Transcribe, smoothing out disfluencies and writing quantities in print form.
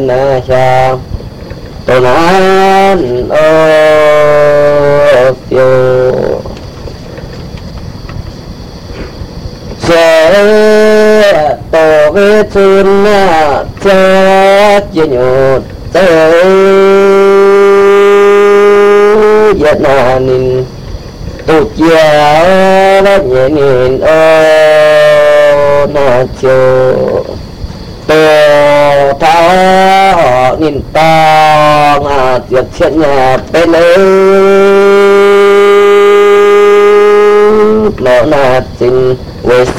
na cha tô nan ô phiêu sẽ tổ cái chun na cha chia nhột tới Việt Nam nín tu chia đã nhẹ nín ô na chiều tô tháo họ nín to mà tiệc chuyện nhà bên ấy nó là tình với